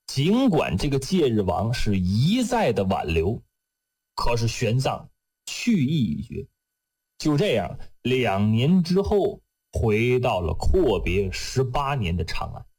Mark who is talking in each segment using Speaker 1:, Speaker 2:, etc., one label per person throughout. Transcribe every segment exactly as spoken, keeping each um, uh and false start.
Speaker 1: 尽管这个戒日王是一再的挽留，可是玄奘去意已决。就这样，两年之后回到了阔别十八年的长安。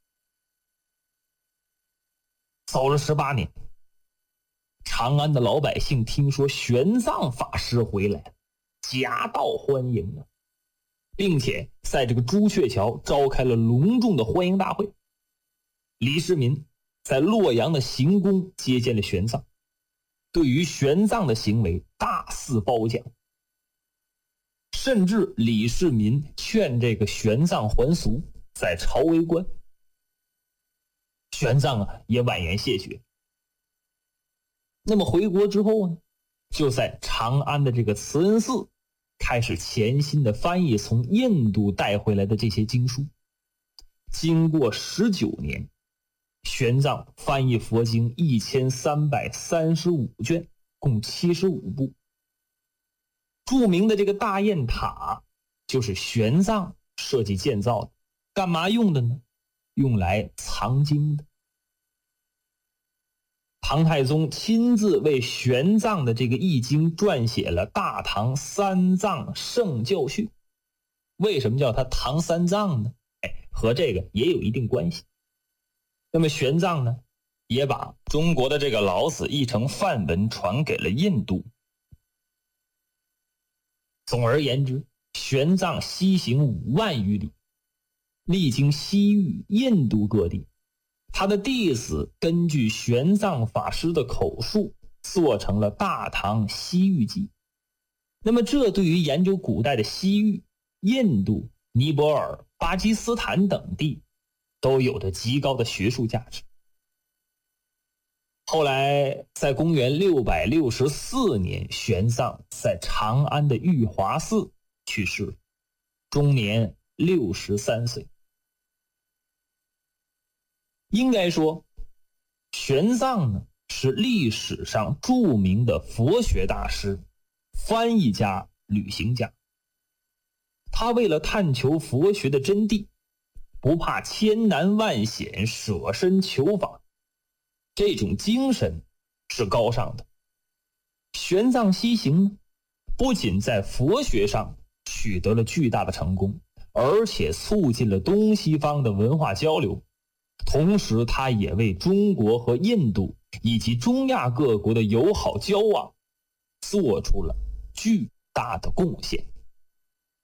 Speaker 1: 走了十八年，长安的老百姓听说玄奘法师回来了，夹道欢迎啊，并且在这个朱雀桥召开了隆重的欢迎大会。李世民在洛阳的行宫接见了玄奘，对于玄奘的行为大肆褒奖，甚至李世民劝这个玄奘还俗，在朝为官。玄奘啊也婉言谢绝。那么回国之后呢，就在长安的这个慈恩寺开始潜心的翻译从印度带回来的这些经书。经过十九年，玄奘翻译佛经一千三百三十五卷，共七十五部。著名的这个大雁塔就是玄奘设计建造的，干嘛用的呢？用来藏经的。唐太宗亲自为玄奘的这个译经撰写了《大唐三藏圣教训》。为什么叫它唐三藏呢？哎，和这个也有一定关系。那么玄奘呢，也把中国的这个老子译成梵文传给了印度。总而言之，玄奘西行五万余里，历经西域、印度各地，他的弟子根据玄奘法师的口述做成了《大唐西域记》。那么这对于研究古代的西域、印度、尼泊尔、巴基斯坦等地都有着极高的学术价值。后来在公元六百六十四年，玄奘在长安的玉华寺去世，终年六十三岁。应该说，玄奘呢是历史上著名的佛学大师、翻译家、旅行家。他为了探求佛学的真谛，不怕千难万险，舍身求法，这种精神是高尚的。玄奘西行呢，不仅在佛学上取得了巨大的成功，而且促进了东西方的文化交流，同时他也为中国和印度以及中亚各国的友好交往做出了巨大的贡献。